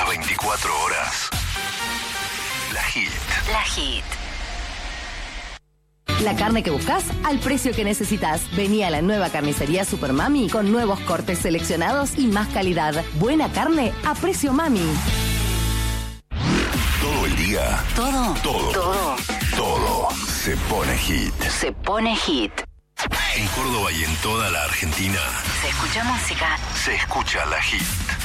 Las 24 horas. La Hit. La Hit. La carne que buscas al precio que necesitas. Vení a la nueva carnicería Super Mami con nuevos cortes seleccionados y más calidad. Buena carne a precio Mami. Todo el día. Todo se pone hit. Se pone hit. En Córdoba y en toda la Argentina Se escucha música. se escucha La Hit.